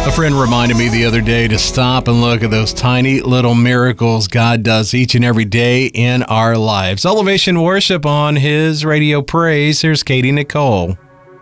A friend reminded me the other day to stop and look at those tiny little miracles God does each and every day in our lives. Elevation Worship on His Radio Praise. Here's Katie Nicole.